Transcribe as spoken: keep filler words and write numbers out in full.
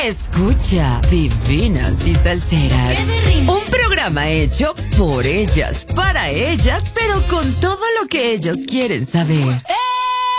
Escucha Divinas y Salseras. Un programa hecho por ellas, para ellas, pero con todo lo que ellos quieren saber.